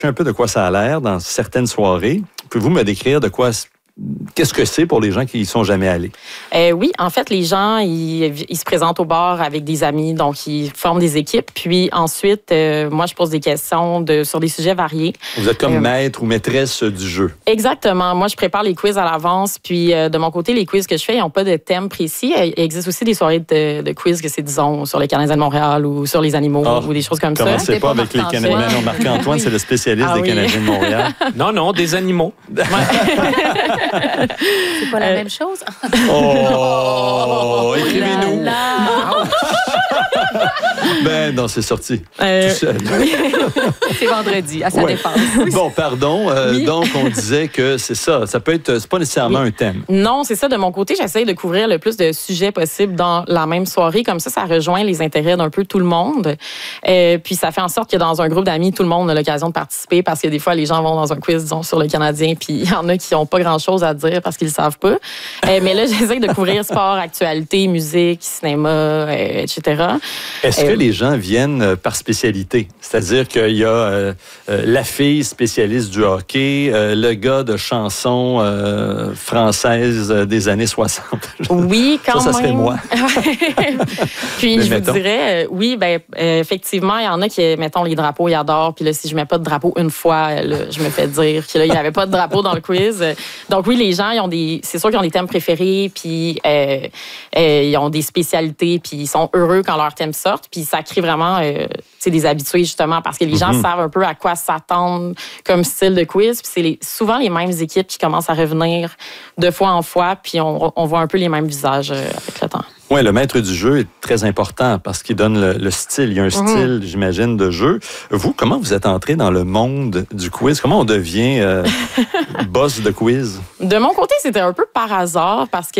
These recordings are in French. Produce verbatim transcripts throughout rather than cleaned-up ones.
un peu de quoi ça a l'air dans certaines soirées. Pouvez-vous me décrire de quoi... Qu'est-ce que c'est pour les gens qui y sont jamais allés? Euh, oui, en fait, les gens, ils, ils se présentent au bar avec des amis, donc ils forment des équipes. Puis ensuite, euh, moi, je pose des questions de, sur des sujets variés. Vous êtes comme euh, maître ou maîtresse du jeu. Exactement. Moi, je prépare les quiz à l'avance. Puis euh, de mon côté, les quiz que je fais, ils n'ont pas de thème précis. Il existe aussi des soirées de, de quiz que c'est, disons, sur les Canadiens de Montréal ou sur les animaux oh, ou des choses comme ça. Commencez pas, pas avec les Canadiens. Non, Marc-Antoine, oui. C'est le spécialiste ah, des oui. Canadiens de Montréal. Non, non, des animaux. C'est pas la euh... même chose? Oh! Écrivez-nous! Ben non, c'est sorti. Euh... Tout seul. C'est vendredi, à sa ouais. défense. Bon, pardon. Euh, oui. Donc, on disait que c'est ça. Ça peut être... C'est pas nécessairement oui. un thème. Non, c'est ça. De mon côté, j'essaie de couvrir le plus de sujets possible dans la même soirée. Comme ça, ça rejoint les intérêts d'un peu tout le monde. Euh, puis, ça fait en sorte que dans un groupe d'amis, tout le monde a l'occasion de participer parce que des fois, les gens vont dans un quiz, disons, sur le Canadien, puis il y en a qui n'ont pas grand-chose à dire parce qu'ils ne savent pas. Euh, mais là, j'essaie de couvrir sport, actualité, musique, cinéma, euh, et cetera. Est-ce euh, que les gens viennent par spécialité? C'est-à-dire qu'il y a euh, euh, la fille spécialiste du hockey, euh, le gars de chansons euh, françaises des années soixante. Oui, quand ça, même. Ça serait moi. Puis, mais je mettons. vous dirais, euh, oui, ben euh, effectivement, il y en a qui, mettons, les drapeaux, ils adorent. Puis là, si je mets pas de drapeau une fois, là, je me fais dire qu'il n'y avait pas de drapeau dans le quiz. Donc oui, les gens, ils ont des, c'est sûr qu'ils ont des thèmes préférés, puis euh, euh, ils ont des spécialités, puis ils sont heureux quand leurs thèmes sortent. Puis ça crée vraiment euh, des habitués, justement, parce que les gens mm-hmm. savent un peu à quoi s'attendre comme style de quiz. Puis c'est les, souvent les mêmes équipes qui commencent à revenir de fois en fois, puis on, on voit un peu les mêmes visages euh, avec le temps. Oui, le maître du jeu est très important parce qu'il donne le, le style. Il y a un style, mmh. j'imagine, de jeu. Vous, comment vous êtes entré dans le monde du quiz? Comment on devient euh, boss de quiz? De mon côté, c'était un peu par hasard parce que,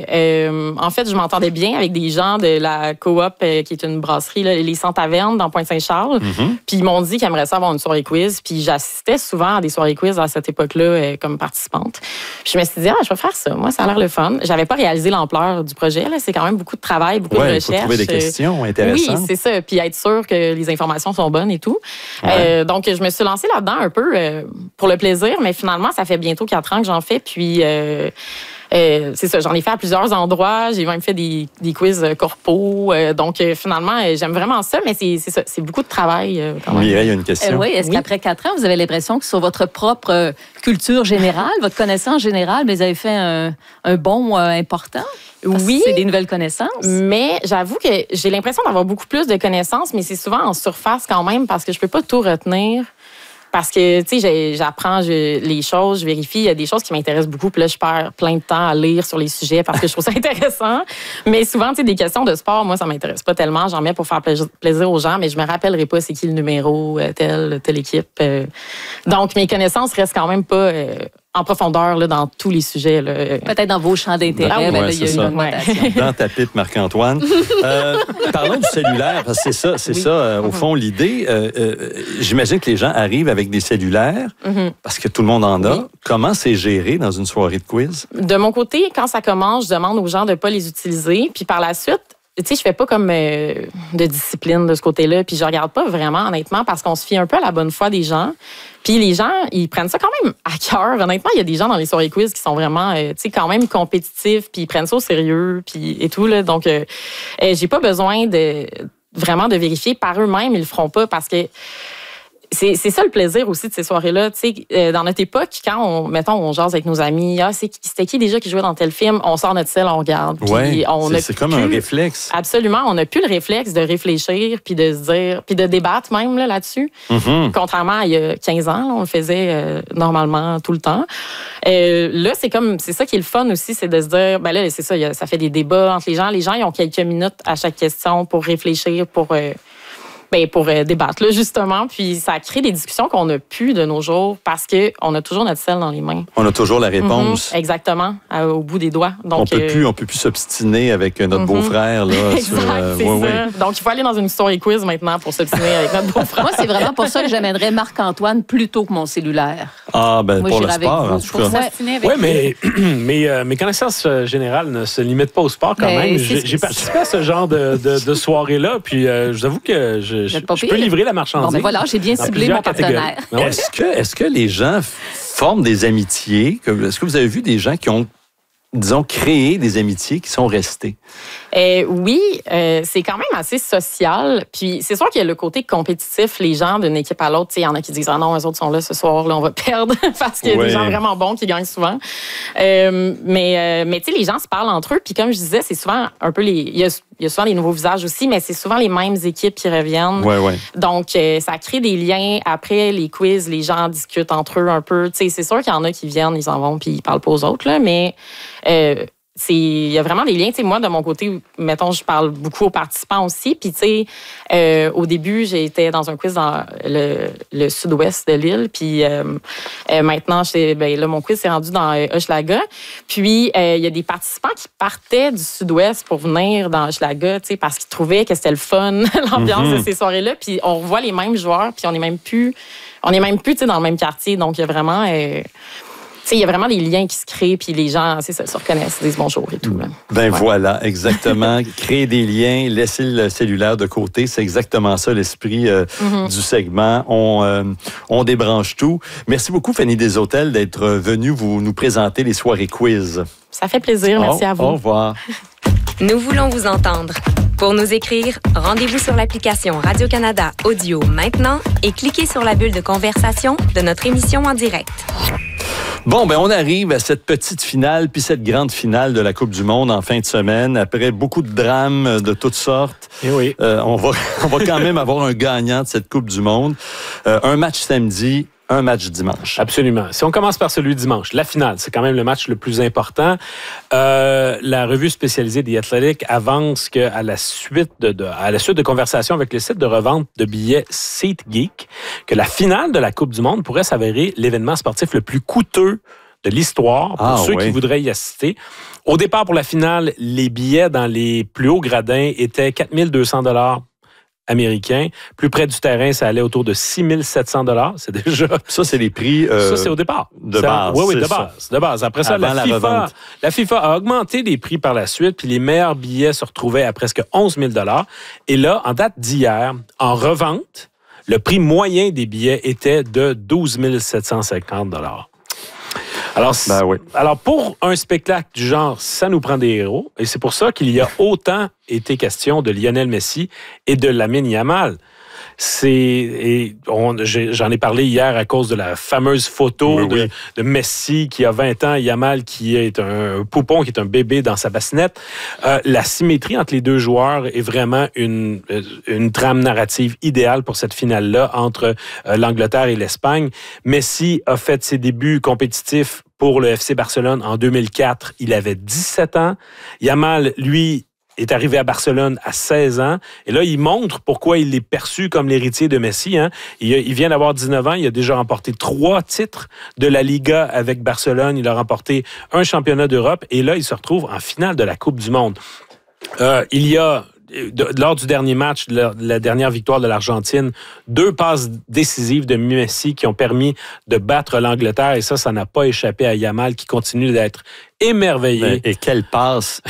euh, en fait, je m'entendais bien avec des gens de la coop, euh, qui est une brasserie, là, les cent tavernes dans Pointe-Saint-Charles. Mmh. Puis ils m'ont dit qu'ils aimeraient ça avoir une soirée quiz. Puis j'assistais souvent à des soirées quiz à cette époque-là euh, comme participante. Puis je me suis dit, ah, je vais faire ça. Moi, ça a l'air le fun. J'avais pas réalisé l'ampleur du projet. Là. C'est quand même beaucoup de travail, beaucoup ouais, de recherche. Il faut trouver des questions intéressantes. Oui, c'est ça. Puis être sûr que les informations sont bonnes et tout. Ouais. Euh, donc, je me suis lancée là-dedans un peu euh, pour le plaisir, mais finalement, ça fait bientôt quatre ans que j'en fais. Puis, euh, euh, c'est ça, j'en ai fait à plusieurs endroits. J'ai même fait des, des quiz corpos. Euh, donc, euh, finalement, euh, j'aime vraiment ça, mais c'est, c'est ça, c'est beaucoup de travail. Euh, quand même. Mireille, il y a une question. Euh, oui, est-ce oui. qu'après quatre ans, vous avez l'impression que sur votre propre culture générale, votre connaissance générale, vous avez fait un, un bond euh, important? Parce oui, c'est des nouvelles connaissances. Mais j'avoue que j'ai l'impression d'avoir beaucoup plus de connaissances, mais c'est souvent en surface quand même parce que je peux pas tout retenir. Parce que, tu sais, j'apprends je, les choses, je vérifie. Il y a des choses qui m'intéressent beaucoup. Puis là, je perds plein de temps à lire sur les sujets parce que je trouve ça intéressant. Mais souvent, tu sais, des questions de sport, moi, ça m'intéresse pas tellement. J'en mets pour faire plaisir aux gens, mais je me rappellerai pas c'est qui le numéro, telle, telle équipe. Donc, mes connaissances restent quand même pas en profondeur là, dans tous les sujets. Là. Peut-être dans vos champs d'intérêt, ah, ben, ouais, là, il y a une augmentation. Dans ta pipe, Marc-Antoine. Euh, parlons du cellulaire, parce que c'est ça, c'est oui. ça euh, au fond, l'idée. Euh, euh, j'imagine que les gens arrivent avec des cellulaires, mm-hmm. parce que tout le monde en a. Oui. Comment c'est géré dans une soirée de quiz? De mon côté, quand ça commence, je demande aux gens de ne pas les utiliser. Puis par la suite, tu sais, je fais pas comme euh, de discipline de ce côté-là, puis je regarde pas vraiment, honnêtement, parce qu'on se fie un peu à la bonne foi des gens. Puis les gens, ils prennent ça quand même à cœur. Honnêtement, il y a des gens dans les soirées quiz qui sont vraiment, euh, tu sais, quand même compétitifs, puis ils prennent ça au sérieux, puis et tout là. Donc, euh, euh, j'ai pas besoin de vraiment de vérifier par eux-mêmes, ils le feront pas parce que C'est, c'est ça le plaisir aussi de ces soirées-là. Tu sais, euh, dans notre époque, quand on, mettons, on jase avec nos amis, ah, c'est, c'était qui déjà qui jouait dans tel film? On sort notre selle, on regarde. Oui, c'est, c'est plus, comme un réflexe. Absolument. On n'a plus le réflexe de réfléchir puis de se dire, puis de débattre même là, là-dessus. Mm-hmm. Contrairement à il y a quinze ans, là, on le faisait euh, normalement tout le temps. Euh, là, c'est comme, c'est ça qui est le fun aussi, c'est de se dire, ben là, c'est ça, y a, ça fait des débats entre les gens. Les gens, ils ont quelques minutes à chaque question pour réfléchir, pour... Euh, Ben pour euh, débattre, là, justement. Puis ça crée des discussions qu'on n'a plus de nos jours parce qu'on a toujours notre selle dans les mains. On a toujours la réponse. Mm-hmm, exactement, à, au bout des doigts. Donc, on peut euh... plus, on peut plus s'obstiner avec notre mm-hmm. beau-frère. Là, exact, sur, euh, c'est ouais, ça. Ouais. Donc, il faut aller dans une soirée quiz maintenant pour s'obstiner avec notre beau-frère. Moi, c'est vraiment pour ça que j'amènerais Marc-Antoine plutôt que mon cellulaire. Ah, ben Moi, pour le j'irais avec sport, vous. en tout Pour cas. s'assiner avec Oui, vous. mais, mais euh, mes connaissances euh, générales ne se limitent pas au sport quand Mais même. c'est- J'ai j'ai participé à ce genre de, de, de soirée-là, puis euh, je vous avoue que je, je, êtes pas je pire. peux livrer la marchandise. Bon, ben voilà, j'ai bien dans ciblé plusieurs mon partenaire. catégories. Ah ouais. Est-ce que, est-ce que les gens forment des amitiés? que- Est-ce que vous avez vu des gens qui ont, disons, créé des amitiés qui sont restées? Euh, oui, euh, c'est quand même assez social. Puis c'est sûr qu'il y a le côté compétitif, les gens d'une équipe à l'autre. Il y en a qui disent « Ah non, eux autres sont là ce soir, là, on va perdre. » Parce qu'il y a Ouais. des gens vraiment bons qui gagnent souvent. Euh, mais euh, mais tu sais, les gens se parlent entre eux. Puis comme je disais, c'est souvent un peu les... Il y a, il y a souvent les nouveaux visages aussi, mais c'est souvent les mêmes équipes qui reviennent. Oui, oui. Donc, euh, ça crée des liens. Après les quiz, les gens discutent entre eux un peu. Tu sais, c'est sûr qu'il y en a qui viennent, ils s'en vont, puis ils parlent pas aux autres, là, mais... Euh, c'est il y a vraiment des liens. Tu sais, moi, de mon côté, mettons, je parle beaucoup aux participants aussi. Puis, tu sais, euh, au début, j'étais dans un quiz dans le, le sud-ouest de l'île. Puis, euh, euh, maintenant, j'étais, ben, là, mon quiz s'est rendu dans euh, Hochelaga. Puis, euh, il y a des participants qui partaient du sud-ouest pour venir dans Hochelaga, tu sais, parce qu'ils trouvaient que c'était le fun, l'ambiance Mm-hmm. de ces soirées-là. Puis, on revoit les mêmes joueurs, puis on est même plus, on est même plus, tu sais, dans le même quartier. Donc, il y a vraiment... Euh, tu sais, il y a vraiment des liens qui se créent, puis les gens, c'est ça, se reconnaissent, disent bonjour et tout. Là. Ben Ouais. voilà, exactement. Créer des liens, laisser le cellulaire de côté, c'est exactement ça l'esprit euh, Mm-hmm. du segment. On, euh, on débranche tout. Merci beaucoup, Fanny Deshôtels, d'être venue vous nous présenter les soirées quiz. Ça fait plaisir. Merci au, à vous. Au revoir. Nous voulons vous entendre. Pour nous écrire, rendez-vous sur l'application Radio-Canada Audio maintenant et cliquez sur la bulle de conversation de notre émission en direct. Bon, ben on arrive à cette petite finale, puis cette grande finale de la Coupe du Monde en fin de semaine. Après beaucoup de drames de toutes sortes, Eh oui. euh, on va, on va quand même avoir un gagnant de cette Coupe du Monde. Euh, un match samedi, un match dimanche. Absolument. Si on commence par celui dimanche, la finale, c'est quand même le match le plus important. Euh, la revue spécialisée des Athletic avance qu'à la suite de, de à la suite de conversations avec le site de revente de billets SeatGeek, que la finale de la Coupe du Monde pourrait s'avérer l'événement sportif le plus coûteux de l'histoire pour Ah, ceux oui. qui voudraient y assister. Au départ, pour la finale, les billets dans les plus hauts gradins étaient quatre mille deux cents dollars américains. Plus près du terrain, ça allait autour de six mille sept cents dollars. C'est déjà... Ça, c'est les prix... euh, Ça, c'est au départ. de Ça- base, Oui, oui, de c'est ça. base, de base. Après ça, Avant la la FIFA, revente. la FIFA a augmenté les prix par la suite, puis les meilleurs billets se retrouvaient à presque onze mille dollars. Et là, en date d'hier, en revente, le prix moyen des billets était de douze mille sept cent cinquante dollars. Alors, Ben oui. alors, pour un spectacle du genre, ça nous prend des héros. Et c'est pour ça qu'il y a autant été question de Lionel Messi et de Lamine Yamal. C'est, et on, j'ai, j'en ai parlé hier à cause de la fameuse photo Oui, de, oui. de Messi qui a vingt ans, Yamal qui est un poupon, qui est un bébé dans sa bassinette. Euh, la symétrie entre les deux joueurs est vraiment une, une trame narrative idéale pour cette finale-là entre euh, l'Angleterre et l'Espagne. Messi a fait ses débuts compétitifs pour le F C Barcelone en deux mille quatre. Il avait dix-sept ans. Yamal, lui, est arrivé à Barcelone à seize ans. Et là, il montre pourquoi il est perçu comme l'héritier de Messi. Hein. Il, il vient d'avoir dix-neuf ans. Il a déjà remporté trois titres de la Liga avec Barcelone. Il a remporté un championnat d'Europe. Et là, il se retrouve en finale de la Coupe du Monde. Euh, il y a, de, lors du dernier match, la, la dernière victoire de l'Argentine, deux passes décisives de Messi qui ont permis de battre l'Angleterre. Et ça, ça n'a pas échappé à Yamal qui continue d'être émerveillé. Et quelle passe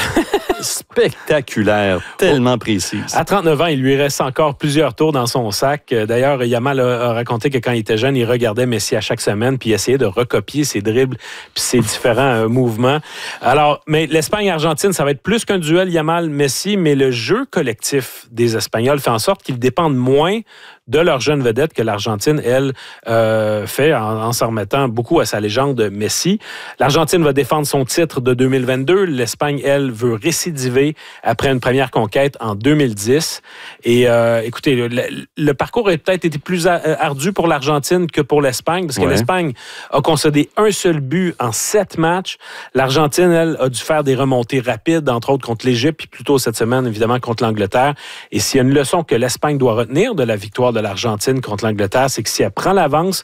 spectaculaire, tellement précise. À trente-neuf ans, il lui reste encore plusieurs tours dans son sac. D'ailleurs, Yamal a, a raconté que quand il était jeune, il regardait Messi à chaque semaine puis il essayait de recopier ses dribbles puis ses différents euh, mouvements. Alors, mais l'Espagne-Argentine, ça va être plus qu'un duel Yamal-Messi, mais le jeu collectif des Espagnols fait en sorte qu'ils dépendent moins de leur jeune vedette que l'Argentine, elle, euh, fait en, en s'en remettant beaucoup à sa légende Messi. L'Argentine va défendre son titre de deux mille vingt-deux. L'Espagne, elle, veut récidiver après une première conquête en deux mille dix. Et euh, écoutez, le, le parcours a peut-être été plus ardu pour l'Argentine que pour l'Espagne, parce que Ouais. l'Espagne a concédé un seul but en sept matchs. L'Argentine, elle, a dû faire des remontées rapides, entre autres contre l'Égypte, puis plutôt cette semaine, évidemment, contre l'Angleterre. Et s'il y a une leçon que l'Espagne doit retenir de la victoire de l'Argentine contre l'Angleterre, c'est que si elle prend l'avance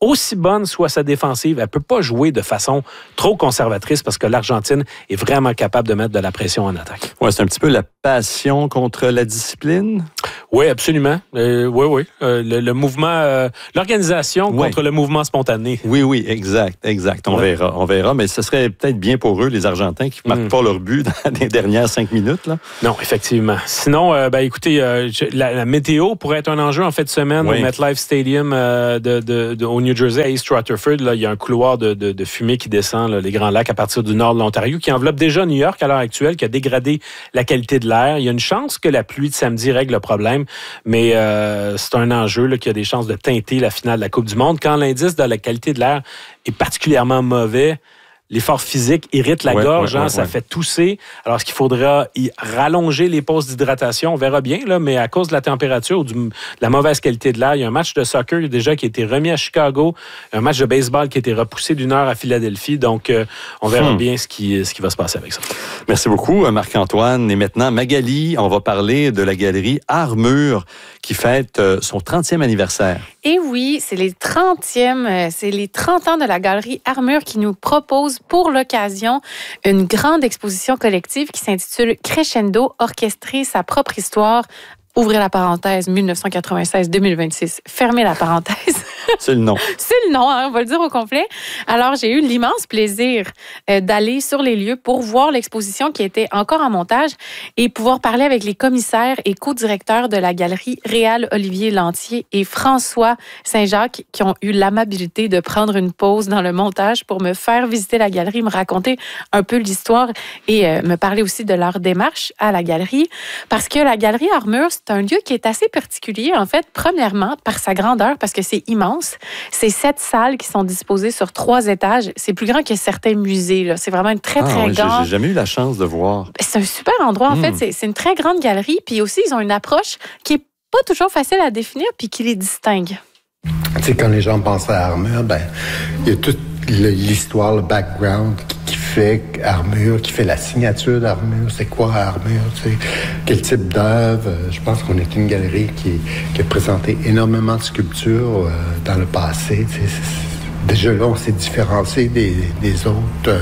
aussi bonne soit sa défensive, elle peut pas jouer de façon trop conservatrice parce que l'Argentine est vraiment capable de mettre de la pression en attaque. Ouais, c'est un petit peu la passion contre la discipline. Oui, absolument. Euh, oui, oui. Euh, le, le mouvement, euh, l'organisation ouais. contre le mouvement spontané. Oui, oui, exact, exact. On ouais. verra, on verra. Mais ce serait peut-être bien pour eux, les Argentins, qui ne marquent mm. pas leur but dans les dernières cinq minutes. Là. Non, effectivement. Sinon, euh, ben, écoutez, euh, la, la météo pourrait être un enjeu en fin de semaine oui. au MetLife Stadium euh, de, de, de, au New Jersey, à East Rutherford. Là, il y a un couloir de, de, de fumée qui descend, là, les Grands Lacs, à partir du nord de l'Ontario, qui enveloppe déjà New York à l'heure actuelle, qui a dégradé la qualité de l'air. Il y a une chance que la pluie de samedi règle le problème, mais euh, c'est un enjeu là, qui a des chances de teinter la finale de la Coupe du Monde. Quand l'indice de la qualité de l'air est particulièrement mauvais, l'effort physique irrite la ouais, gorge, ouais, hein, ouais, ça ouais. fait tousser. Alors, est-ce qu'il faudra y rallonger les pauses d'hydratation? On verra bien, là, mais à cause de la température ou du, de la mauvaise qualité de l'air, il y a un match de soccer déjà qui a été remis à Chicago, un match de baseball qui a été repoussé d'une heure à Philadelphie. Donc, euh, on verra hmm. bien ce qui, ce qui va se passer avec ça. Merci beaucoup, Marc-Antoine. Et maintenant, Magali, on va parler de la galerie Armure qui fête son trentième anniversaire. Et oui, c'est les trentièmes, c'est les trente ans de la galerie Armure qui nous propose pour l'occasion une grande exposition collective qui s'intitule Crescendo, orchestrer sa propre histoire. Ouvrez la parenthèse, dix-neuf cent quatre-vingt-seize à deux mille vingt-six. Fermez la parenthèse. C'est le nom. C'est le nom, hein, on va le dire au complet. Alors, j'ai eu l'immense plaisir euh, d'aller sur les lieux pour voir l'exposition qui était encore en montage et pouvoir parler avec les commissaires et co-directeurs de la galerie Réal Olivier Lantier et François Saint-Jacques qui ont eu l'amabilité de prendre une pause dans le montage pour me faire visiter la galerie, me raconter un peu l'histoire et euh, me parler aussi de leur démarche à la galerie. Parce que la galerie Armure, c'est un lieu qui est assez particulier, en fait, premièrement, par sa grandeur, parce que c'est immense. C'est sept salles qui sont disposées sur trois étages. C'est plus grand que certains musées, là. C'est vraiment une très, ah, très oui, grande... J'ai jamais eu la chance de voir. C'est un super endroit, en mmh. fait. C'est, c'est une très grande galerie. Puis aussi, ils ont une approche qui est pas toujours facile à définir puis qui les distingue. Tu sais, quand les gens pensent à Armure, ben, il y a toute l'histoire, le background qui fait Armure, qui fait la signature d'Armure. C'est quoi Armure? Tu sais, quel type d'œuvre? Je pense qu'on est une galerie qui, qui a présenté énormément de sculptures euh, dans le passé. Tu sais, déjà là, on s'est différencié des, des autres euh,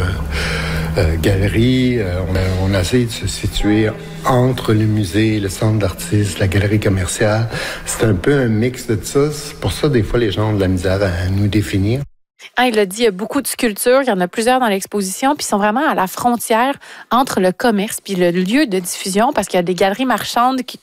euh, galeries. Euh, on, a, on a essayé de se situer entre le musée, le centre d'artistes, la galerie commerciale. C'est un peu un mix de ça. C'est pour ça, des fois, les gens ont de la misère à nous définir. Ah, il a dit, il y a beaucoup de sculptures, il y en a plusieurs dans l'exposition, puis ils sont vraiment à la frontière entre le commerce puis le lieu de diffusion, parce qu'il y a des galeries marchandes qui,